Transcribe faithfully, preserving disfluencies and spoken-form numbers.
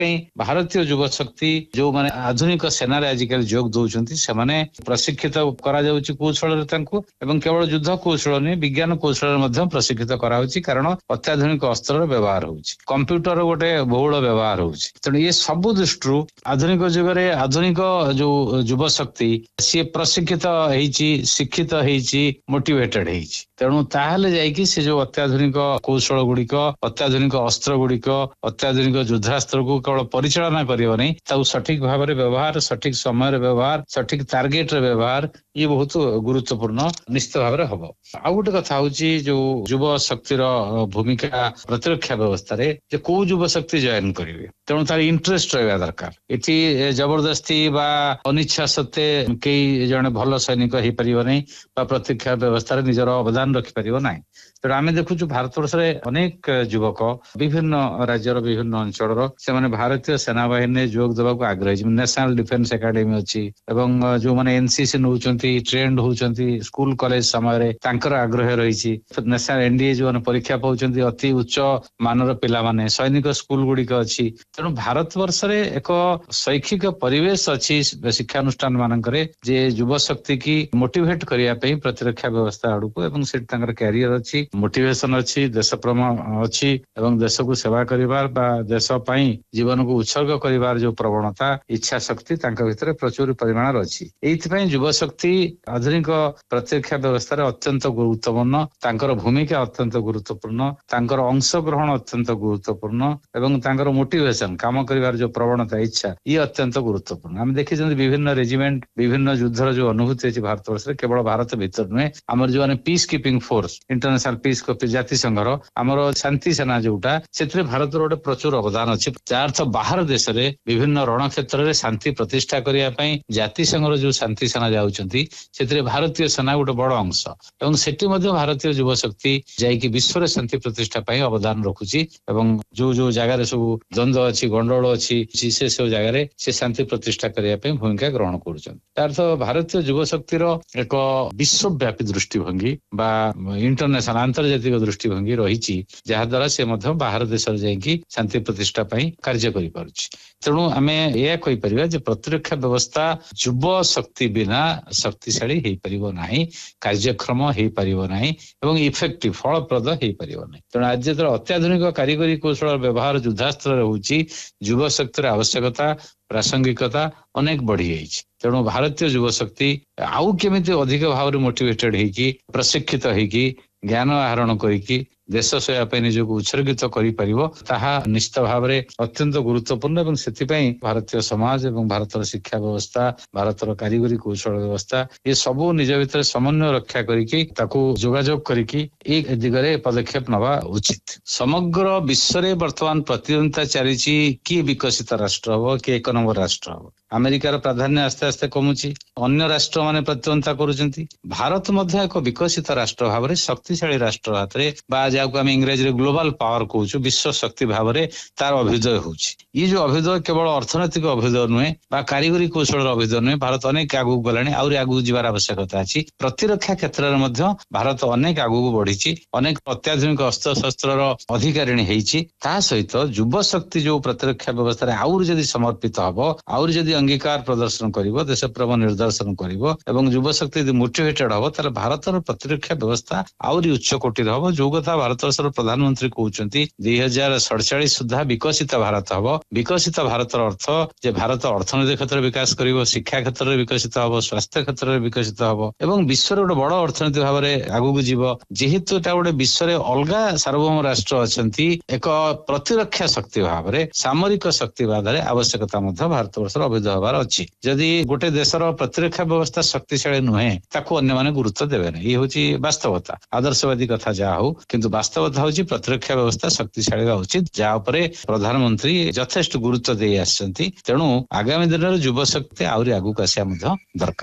भारतीय युवा शक्ति जो माने आधुनिक सेना आजिकल जोग दौरान से माने प्रशिक्षित करा जाउची कौशल एवं केवल युद्ध कौशल नहीं विज्ञान कौशल प्रशिक्षित करा कारण अत्याधुनिक अस्त्र व्यवहार होउची कंप्यूटर गोटे बहुल व्यवहार होउची तेणु ये सब दृष्टि आधुनिक जुगरे आधुनिक जो युवा शक्ति सी प्रशिक्षित होइची शिक्षित होइची मोटिवेटेड होइची तेणु ताहले जाइकी से जो अत्याधुनिक कौशल गुड़िक अत्याधुनिक अस्त्र गुड़िक अत्याधुनिक युद्धास्त्र को केवल परिचालना करियो नहीं ताऊ सठिक भाव में व्यवहार सठिक समय व्यवहार सठिक टार्गेट व्यवहार ये बहुत गुरुत्वपूर्ण निश्चित भाव में हम आउ गोटे कथा हूँ जो युवा शक्तिर भूमिका प्रतिरक्षा व्यवस्था रे जे को युवा शक्ति जॉइन करेंगे तेणु तार इंटरेस्ट रहा दरकार ये जबरदस्ती बा अनिच्छा सत्ते कई जड़े भल सैनिक हो पार नहीं प्रतिरक्षा व्यवस्था रे निजर अवदान रखिपर ना तेणु आम देखु भारत वर्ष अनेक युवक विभिन्न राज्यर विभिन्न अंचल से भारतीय सेना बाहिनी जोग देवाक आग्रही नेशनल डिफेन्स एकेडमी अच्छी जो मैंने एनसीसी नौ ट्रेंड होती स्कूल कॉलेज समय आग्रह रही नेशनल एनडीए जो परीक्षा पाँच अति उच्च मानर पिला माने सैनिक स्कूल गुड़िक अच्छी तेणु भारत वर्ष एक शैक्षिक परिवेश अच्छी शिक्षानुष्ठान मानक युवा शक्ति की मोटिवेट करने प्रतिरक्षा व्यवस्था आड़क से कैरियर अच्छी मोटिवेशन अच्छी देश प्रेम अच्छी एवं देश को सेवा करिवार बा देश पई जीवन को उत्सर्ग करिवार जो प्रवणता इच्छा शक्ति तांका भितर प्रचुर परिमाण अच्छी एइथि युवा शक्ति आधुनिक प्रतिरक्षा व्यवस्था रे अत्यंत गुरुत्वपूर्ण तांकर भूमिका अत्यंत गुरुत्वपूर्ण तांकर अंशग्रहण अत्यंत गुरुत्वपूर्ण एवं तांकर मोटिवेशन काम करिवार जो प्रवणता इच्छा ये अत्यंत गुरुत्वपूर्ण हम देखि विभिन्न रेजिमेंट विभिन्न युद्धर जो अनुभूति अच्छी भारत वर्ष केवल भारत भीतर नुहे आम जो peace keeping force international piece जाति संघर आमर शांति सेना जोटा से भारत गोटे प्रचुर अवदान अच्छी अर्थ बाहर देश में विभिन्न रण क्षेत्र में शांति प्रतिष्ठा करने जाति संघर जो शांति सेना जाउछंती से भारतीय सेना गोटे बड़ अंश एवं सेठी भारतीय युवा शक्ति जाइकी विश्व शांति प्रतिष्ठा अवदान रखुची एवं जो जो जगार सब द्वंद्व अच्छी गंडोल अच्छी से सब जगार से शांति प्रतिष्ठा करने भूमिका ग्रहण कर भारतीय युवा शक्तिर एक विश्वव्यापी दृष्टिभंगी बा इंटरनेशनल आंतर्जातिक दृष्टिभंगी रही जहाद्वारा से बाहर देश जाइकी शांति प्रतिष्ठा कार्य कर तेणु आम यह कहीपर प्रतिरक्षा व्यवस्था युवा शक्ति बिना शक्तिशाली हो पार ना कार्यक्षम हो पार ना एवं इफेक्टिव फलप्रद हो पार ना तेणु आज जो अत्याधुनिक कारिगरी कौशल व्यवहार युद्धास्त्र होची युवा शक्तिर आवश्यकता प्रासंगिकता अनेक बढ़ी जाइए तेणु भारतीय युवा शक्ति आउ केमिति अधिक भाव मोटिवेटेड होगी प्रशिक्षित होगी ज्ञान आहरण करिकी देश सेवा निजक उत्सर्गित कर निश्चित भाव में अत्यंत गुरुत्वपूर्ण एवं से भारतीय समाज एवं भारतर शिक्षा व्यवस्था भारतर कारिगरी कौशल व्यवस्था ये सबू निज भीतर समन्वय रक्षा करके जोगाजोग करके एक दिगरे पदक्षेप नवा उचित समग्र विश्व में वर्तमान प्रतिद्वंदिता चली किए विकसित राष्ट्र हम किए एक नंबर राष्ट्र हम अमेरिकार प्राधान्य आस्ते आस्ते कमुची अन्य राष्ट्र माने प्रतिद्वंदिता करुछंती भारत मध्य एक विकसित राष्ट्र भाव में शक्तिशाली राष्ट्र हाथ में आम इंग्रेजी ग्लोबल पावर कहूँ विश्व शक्ति भाव में तार अभ्युदय होची ये जो अभ्युदय केवल अर्थनैतिक अभ्युदय नुहे बा कारिगरी कौशल अभ्युदय नुहे भारत अनेक आगू गलानी आउरी आगू जीवार आवश्यकता अच्छी प्रतिरक्षा क्षेत्र में भारत अनेक आगू बढ़ी अनेक अत्याधुनिक अस्त्र शस्त्र अधिकारिणी होती सहित युवा शक्ति जो प्रतिरक्षा व्यवस्था आउरी जदि समर्पित हम आउरी जदि अंगीकार प्रदर्शन कर देश प्रेम निर्दर्शन कर युवा शक्ति मोटिवेटेड हम ताले भारतर प्रतिरक्षा व्यवस्था आउरी उच्च कोटि हम जो कथा भारत वर्षर प्रधानमंत्री कहते दुई हजार सड़चाश सुधा विकसित भारत हम विकसित भारत अर्थ जे भारत अर्थनैतिक क्षेत्र में विकास कर शिक्षा क्षेत्र में विकसित हम स्वास्थ्य क्षेत्र में विकसित हम एवं विश्व गोटे बड़ अर्थनैतिक भाव में आगू जीव जेहेतु गोटे विश्व में अलग सार्वभौम राष्ट्र अच्छा एक प्रतिरक्षा शक्ति भाव में सामरिक शक्ति भाव में आवश्यकता भारत वर्षर अभ्युदय हबार अच्छी जदि गोटे देशर प्रतिरक्षा व्यवस्था शक्तिशाली नुहे ताकू अन्य माने गुरुत्व देवे ये हूँ वास्तवता आदर्शवादी कथा जहाँ हो किंतु वास्तवता हूँ प्रतिरक्षा व्यवस्था शक्तिशाली उचित जहाँ पर प्रधानमंत्री यथेष्ट गुरुत्व दे आसछंती तेणु आगामी दिन में युवा शक्ति आहरी आगू आसिया दरकार।